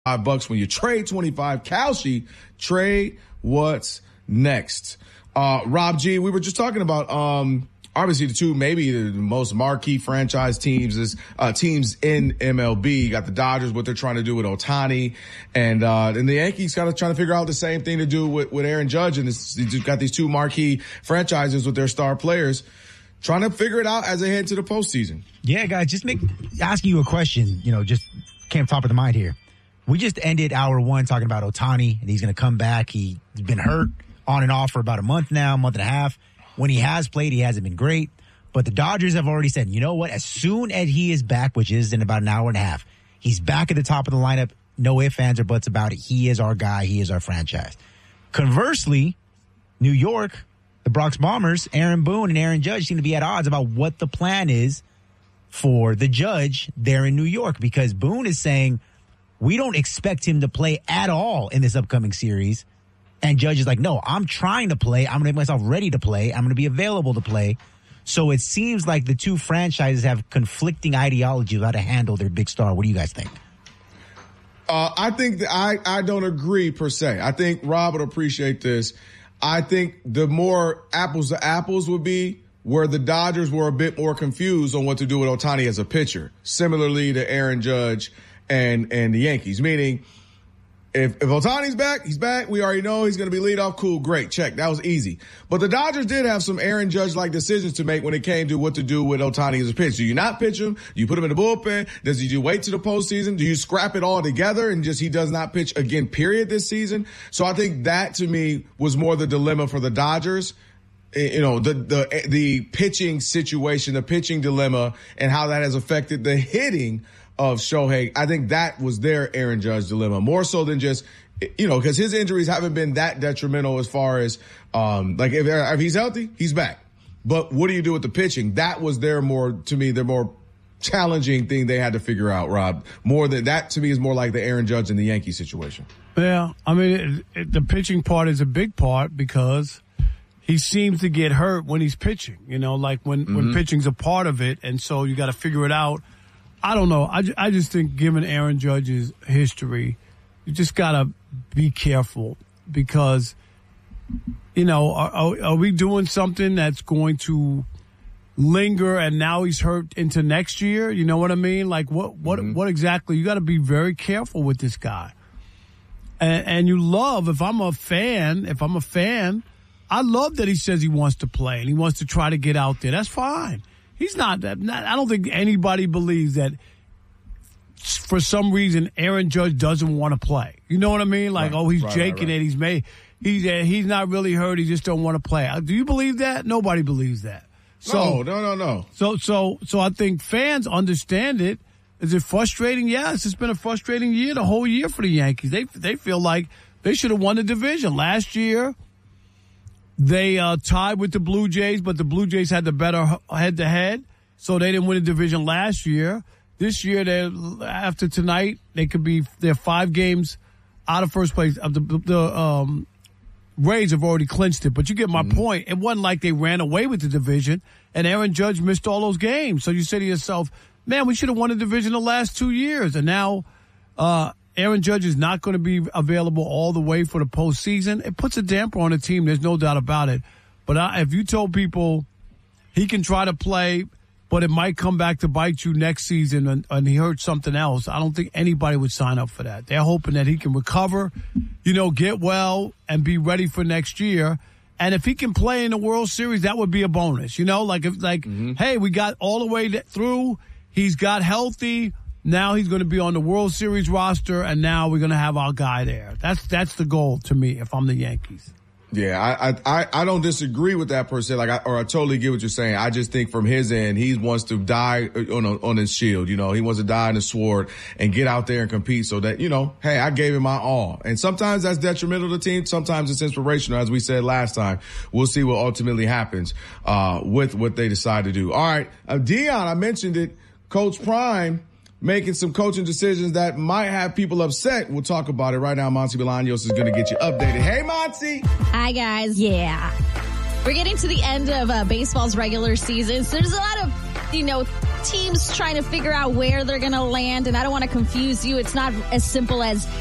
$5 when you trade 25. Kalshi, trade what's next. Rob G, we were just talking about obviously the two maybe the most marquee franchise teams is teams in MLB. You got the Dodgers, what they're trying to do with Ohtani, and the Yankees kind of trying to figure out the same thing to do with Aaron Judge, and you've got these two marquee franchises with their star players trying to figure it out as they head to the postseason. Yeah, guys, just asking you a question, just came top of the mind here. We just ended hour one talking about Ohtani, and he's going to come back. He's been hurt on and off for about a month now, month and a half. When he has played, he hasn't been great. But the Dodgers have already said, you know what? As soon as he is back, which is in about an hour and a half, he's back at the top of the lineup. No ifs, ands, or buts about it. He is our guy. He is our franchise. Conversely, New York, the Bronx Bombers, Aaron Boone and Aaron Judge seem to be at odds about what the plan is for the Judge there in New York, because Boone is saying, we don't expect him to play at all in this upcoming series. And Judge is like, no, I'm trying to play. I'm going to make myself ready to play. I'm going to be available to play. So it seems like the two franchises have conflicting ideology of how to handle their big star. What do you guys think? I think that I don't agree per se. I think Rob would appreciate this. I think the more apples to apples would be where the Dodgers were a bit more confused on what to do with Ohtani as a pitcher, similarly to Aaron Judge and the Yankees, meaning if Ohtani's back, he's back. We already know he's going to be leadoff. Cool, great, check. That was easy. But the Dodgers did have some Aaron Judge-like decisions to make when it came to what to do with Ohtani as a pitcher. Do you not pitch him? Do you put him in the bullpen? Does he wait to the postseason? Do you scrap it all together and just he does not pitch again, period, this season? So I think that, to me, was more the dilemma for the Dodgers. The pitching situation, the pitching dilemma, and how that has affected the hitting of Shohei. I think that was their Aaron Judge dilemma, more so than just, because his injuries haven't been that detrimental as far as, if he's healthy, he's back. But what do you do with the pitching? That was their more challenging thing they had to figure out, Rob. More than that, to me, is more like the Aaron Judge and the Yankee situation. Yeah, I mean, the pitching part is a big part because he seems to get hurt when he's pitching, when pitching's a part of it. And so you got to figure it out. I don't know. I just think given Aaron Judge's history, you just got to be careful because, are we doing something that's going to linger and now he's hurt into next year? You know what I mean? Like what exactly? You got to be very careful with this guy. And you love, if I'm a fan, I love that he says he wants to play and he wants to try to get out there. That's fine. He's not, I don't think anybody believes that for some reason Aaron Judge doesn't want to play. You know what I mean? Like, he's jaking it. He's not really hurt. He just don't want to play. Do you believe that? Nobody believes that. So, No. So I think fans understand it. Is it frustrating? Yes, it's been a frustrating year, the whole year for the Yankees. They feel like they should have won the division. Last year, they tied with the Blue Jays, but the Blue Jays had the better head-to-head, so they didn't win the division last year. This year, after tonight, they're 5 games out of first place. The Rays have already clinched it, but you get my point. It wasn't like they ran away with the division, and Aaron Judge missed all those games. So you say to yourself, man, we should have won the division the last 2 years, and now Aaron Judge is not going to be available all the way for the postseason. It puts a damper on the team. There's no doubt about it. But if you told people he can try to play, but it might come back to bite you next season and he hurt something else, I don't think anybody would sign up for that. They're hoping that he can recover, get well and be ready for next year. And if he can play in the World Series, that would be a bonus. Hey, we got all the way through. He's got healthy. Now he's going to be on the World Series roster, and now we're going to have our guy there. That's the goal to me if I'm the Yankees. Yeah, I don't disagree with that per se. I totally get what you're saying. I just think from his end, he wants to die on his shield. He wants to die on his sword and get out there and compete so that, hey, I gave him my all. And sometimes that's detrimental to the team. Sometimes it's inspirational. As we said last time, we'll see what ultimately happens with what they decide to do. All right, Dion, I mentioned it. Coach Prime making some coaching decisions that might have people upset. We'll talk about it right now. Monty Bolaños is going to get you updated. Hey, Monty. Hi, guys. Yeah. We're getting to the end of baseball's regular season, so there's a lot of, teams trying to figure out where they're going to land, and I don't want to confuse you. It's not as simple as